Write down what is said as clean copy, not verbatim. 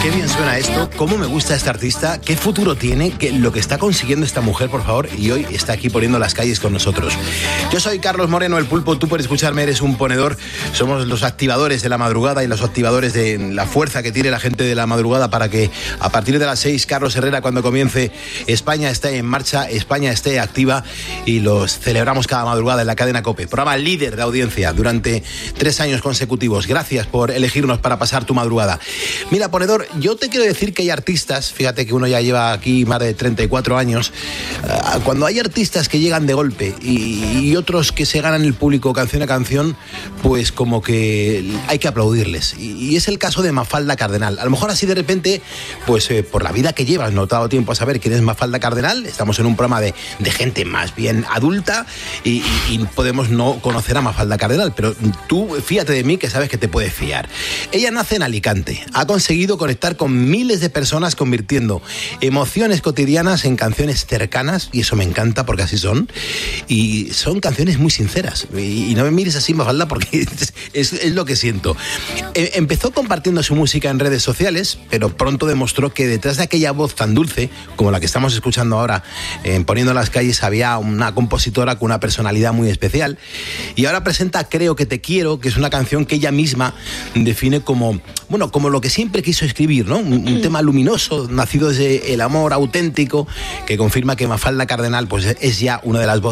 Qué bien suena esto, cómo me gusta esta artista, qué futuro tiene, lo que está consiguiendo esta mujer, por favor, y hoy está aquí poniendo las calles con nosotros. Yo soy Carlos Moreno, el Pulpo, tú por escucharme eres un ponedor, somos los activadores de la madrugada y los activadores de la fuerza que tiene la gente de la madrugada para que a partir de las 6, Carlos Herrera, cuando comience, España esté en marcha, España esté activa y los celebramos cada madrugada en la cadena COPE, programa líder de audiencia durante 3 años consecutivos. Gracias por elegirnos para pasar tu madrugada. Mira, ponedor, yo te quiero decir que hay artistas, fíjate que uno ya lleva aquí más de 34 años, cuando hay artistas que llegan de golpe y otros que se ganan el público canción a canción, pues como que hay que aplaudirles. Y es el caso de Mafalda Cardenal. A lo mejor así de repente, pues por la vida que llevas, no te ha dado tiempo a saber quién es Mafalda Cardenal. Estamos en un programa de gente más bien adulta y podemos no conocer a Mafalda Cardenal, pero tú fíjate de mí que sabes que te puedes fiar. Ella nace en Alicante, ha conseguido conectar con miles de personas convirtiendo emociones cotidianas en canciones cercanas, y eso me encanta porque así son, y son canciones muy sinceras, y no me mires así, Mafalda, porque es lo que siento. Empezó compartiendo su música en redes sociales, pero pronto demostró que detrás de aquella voz tan dulce como la que estamos escuchando ahora Poniendo las calles, había una compositora con una personalidad muy especial, y ahora presenta Creo que te quiero, que es una canción que ella misma define como lo que siempre quiso escribir, ¿no? Un tema luminoso, nacido desde el amor auténtico, que confirma que Mafalda Cardenal pues es ya una de las voces